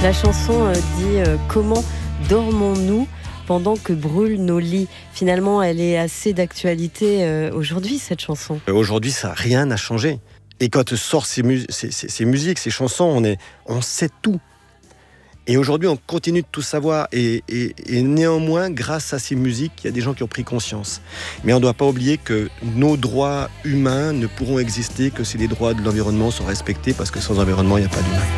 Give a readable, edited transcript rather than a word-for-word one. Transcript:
La chanson dit comment dormons-nous pendant que brûlent nos lits. Finalement, elle est assez d'actualité aujourd'hui, cette chanson. Aujourd'hui, rien n'a changé. Et quand sort ces musiques, ces chansons, on sait tout. Et aujourd'hui, on continue de tout savoir. Et néanmoins, grâce à ces musiques, il y a des gens qui ont pris conscience. Mais on ne doit pas oublier que nos droits humains ne pourront exister que si les droits de l'environnement sont respectés, parce que sans environnement, il n'y a pas d'humain.